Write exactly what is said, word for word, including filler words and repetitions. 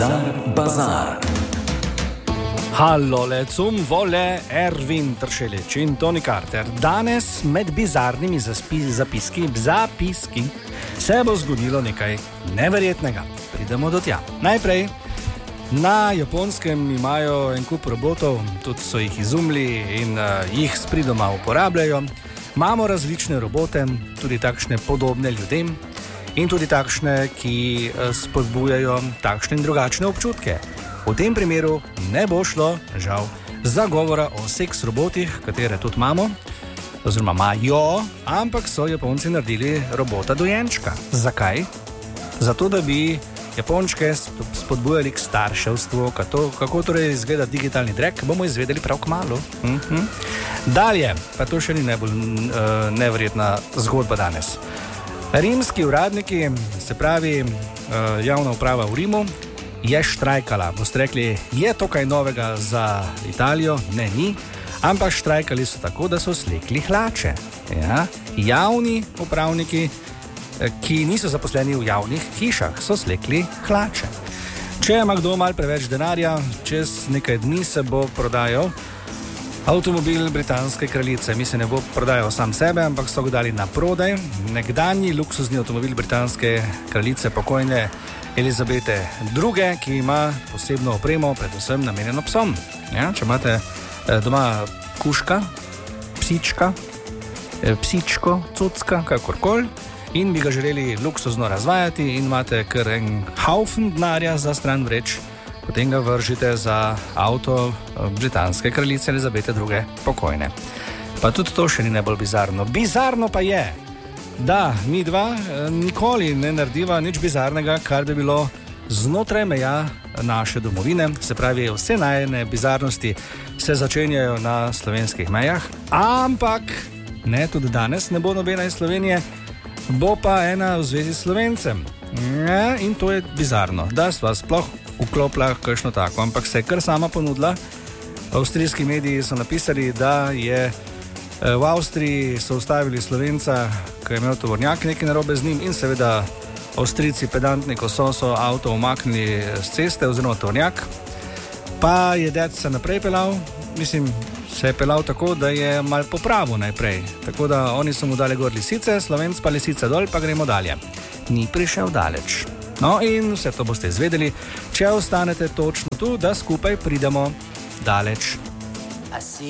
Bazar. Hallole, cum vole, Ervin Tršelič in Toni Carter. Danes med bizarnimi zaspi, zapiski, zapiski se bo zgodilo nekaj neverjetnega. Pridemo do tja. Najprej, na Japonskem imajo en kup robotov, tudi so jih izumili in uh, jih spridoma uporabljajo. Imamo različne robote, tudi takšne podobne ljudem in tudi takšne, ki uh, spodbujajo takšne in drugačne občutke. V tem primeru ne bo šlo, žal, za govora o seks robotih, katere tudi imamo, oziroma imajo, ampak so Japonci naredili robota dojenčka. Zakaj? Zato, da bi Japončke spodbujali k starševstvu, kako, kako torej izgleda digitalni drek, bomo izvedeli prav kmalu. Mhm. Dalje, pa to še ni najbolj uh, neverjetna zgodba danes. Rimski uradniki, se pravi uh, javna uprava v Rimu, je štrajkala. Boste rekli, je to kaj novega za Italijo? Ne, ni. Ampak štrajkali so tako, da so slekli hlače. Ja? Javni upravniki, ki niso zaposleni v javnih hišah, so slekli hlače. Če ima kdo malo preveč denarja, čez nekaj dni se bo prodajal avtomobil britanske kraljice. Mislim, ne bo prodajal sam sebe, ampak so ga dali na prodaj. Nekdanji luksuzni avtomobil britanske kraljice, pokojne Elizabete druge, ki ima posebno opremo, predvsem namenjeno psom. Ja, če imate doma kužka, psička, psičko, cucka, kakorkoli, in bi ga želeli luksuzno razvajati in imate kar en haufen denarja za stran vreč, potem ga vržite za avto britanske kraljice Elizabete druge, pokojne. Pa tudi to še ni najbolj bizarno. Bizarno pa je, da mi dva nikoli ne narediva nič bizarnega, kar bi bilo znotraj meja naše domovine. Se pravi, vse najne bizarnosti se začenjajo na slovenskih mejah, ampak ne, tudi danes ne bo nobena iz Slovenije, bo pa ena v zvezi s Slovencem. Ja, in to je bizarno, da sva sploh vklopila kakšno tako, ampak se je kar sama ponudila. Avstrijski mediji so napisali, da je v Avstriji so ustavili Slovenca, ki je imel tovornjak nekaj narobe z njim, in seveda Avstrijci pedantni, ko so, so avto umaknili z ceste oziroma tovornjak, pa je dec se naprej pelal, mislim, se je pelal tako, da je mal popravil najprej, tako da oni so mu dali gor lisice, Slovenc pa lisice dol, pa gremo dalje. Ni prišel daleč. No in vse to boste izvedeli, če ostanete točno tu, da skupaj pridemo daleč.